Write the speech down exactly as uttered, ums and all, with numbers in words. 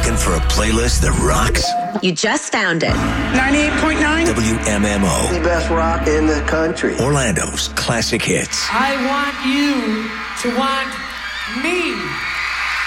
Looking for a playlist that rocks? You just found it. ninety-eight point nine W M M O. The best rock in the country. Orlando's classic hits. I want you to want me.